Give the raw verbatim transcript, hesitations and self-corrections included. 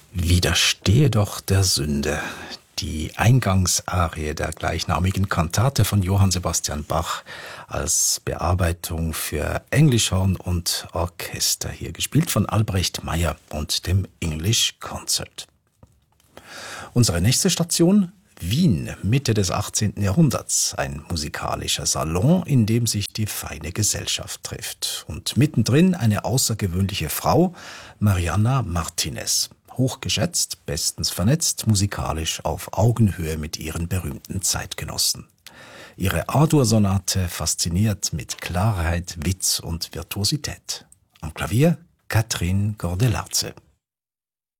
Widerstehe doch der Sünde. Die Eingangsarie der gleichnamigen Kantate von Johann Sebastian Bach als Bearbeitung für Englischhorn und Orchester, hier gespielt von Albrecht Meyer und dem English Concert. Unsere nächste Station: Wien, Mitte des achtzehnten Jahrhunderts. Ein musikalischer Salon, in dem sich die feine Gesellschaft trifft. Und mittendrin eine außergewöhnliche Frau, Marianna Martinez. Hochgeschätzt, bestens vernetzt, musikalisch auf Augenhöhe mit ihren berühmten Zeitgenossen. Ihre A-Dur-Sonate fasziniert mit Klarheit, Witz und Virtuosität. Am Klavier Catherine Gordelarze.